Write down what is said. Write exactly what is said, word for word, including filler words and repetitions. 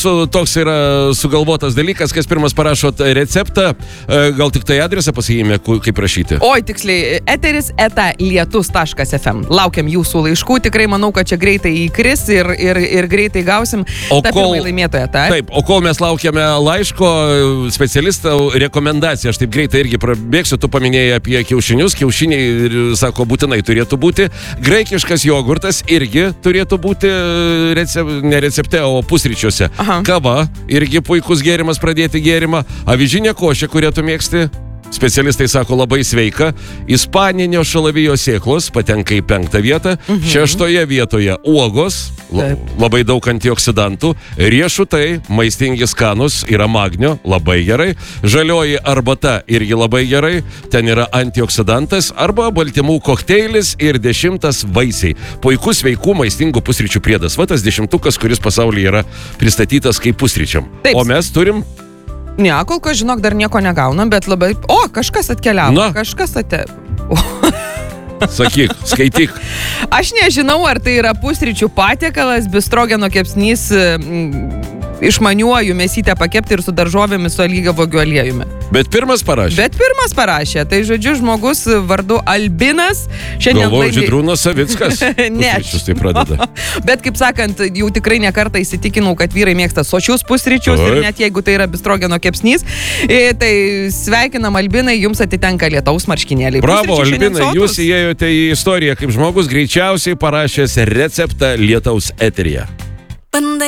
mūsų toks yra sugalvotas dalykas, kas pirmas parašot receptą, gal tik tai adresą pasakykime, kaip rašyti. Oi, tiksliai, eteris eta lietus taškas ef em. Laukiam jūsų laiškų, tikrai manau, kad čia greitai įkris ir, ir, ir greitai gausim o tą kol, pirmąjį laimėtoją. Ta? Taip, o kol mes laukiame laiško, specialistų rekomendacija, aš taip greitai irgi prabėgsiu, tu paminėjai apie kiaušinius, kiaušiniai, sako, būtinai turėtų būti, graikiškas jogurtas irgi turėtų būti recep, ne recepte, o pusryčiuose. Aha. Kava, irgi puikus gėrimas pradėti gėrimą. Avižinė košė, kurią tu mėgsti, specialistai sako labai sveika. Ispaninio šalavijo sėklos patenka į penktą vietą. Mhm. Šeštoje vietoje uogos, Taip. labai daug antioksidantų. Riešutai, maistingi skanus, yra magnio, labai gerai. Žalioji arbata irgi labai gerai. Ten yra antioksidantas arba baltymų kokteilis ir dešimtas vaisiai. Puikus sveikų maistingų pusryčių priedas. Va tas dešimtukas, kuris pasaulyje yra pristatytas kaip pusryčiam. Taip. O mes turim... Ne, kol kas, žinok, dar nieko negaunam, bet labai... O, kažkas atkeliavo. Na. Kažkas ate... Sakyk, skaityk. Aš nežinau, ar tai yra pusryčių patiekalas, bistrogeno kepsnys išmaniuoju mėsytę pakepti ir su daržovėmis su alyvuogių aliejumi. Bet pirmas parašė. Bet pirmas parašė. Tai žodžiu, žmogus vardu Albinas. Galvoju, Žydrūnas Savickas. Ne. Tai pradeda. Bet kaip sakant, jau tikrai nekartą įsitikinau, kad vyrai mėgsta sočius pusryčius ir net jeigu tai yra bistrogeno kepsnys. Tai sveikinam, Albinai, jums atitenka lietaus marškinėliai. Bravo, Albinai, jūs įėjote į istoriją kaip žmogus greičiausiai parašęs receptą lietaus eteryje.